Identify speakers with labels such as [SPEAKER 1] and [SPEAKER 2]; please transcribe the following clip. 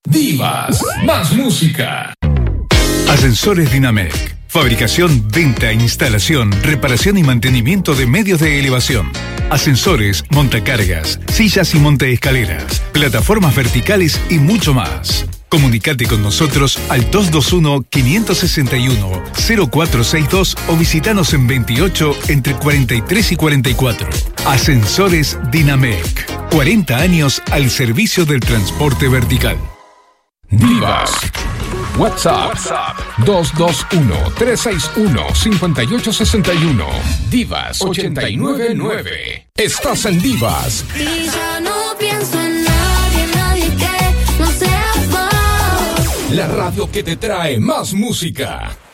[SPEAKER 1] Divas, más música.
[SPEAKER 2] Ascensores Dinamec. Fabricación, venta, instalación, reparación y mantenimiento de medios de elevación. Ascensores, montacargas, sillas y montaescaleras, plataformas verticales y mucho más. Comunicate con nosotros al 221-561-0462 o visitanos en 28 entre 43 y 44. Ascensores Dinamec. 40 años al servicio del transporte vertical.
[SPEAKER 1] Divas. WhatsApp 221-361-5861. Divas 899. Estás en Divas.
[SPEAKER 3] Y ya no pienso en nadie que no sea vos.
[SPEAKER 1] La radio que te trae más música.